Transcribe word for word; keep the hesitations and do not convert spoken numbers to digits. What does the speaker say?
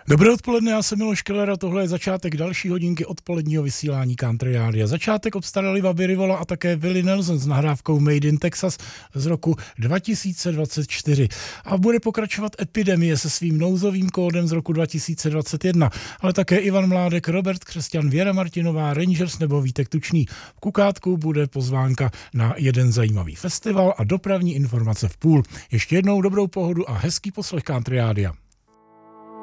Dobré odpoledne, já jsem Miloš Keller a tohle je začátek další hodinky odpoledního vysílání Country Rádia. Začátek obstarali Bobby Rivola a také Willie Nelson s nahrávkou Made in Texas z roku dva tisíce dvacet čtyři. A bude pokračovat Epidemie se svým nouzovým kódem z roku dva tisíce dvacet jedna, ale také Ivan Mládek, Robert Křesťan, Věra Martinová, Rangers nebo Vítek Tučný. V Kukátku bude pozvánka na jeden zajímavý festival a dopravní informace v půl. Ještě jednou dobrou pohodu a hezký poslech Country Rádia.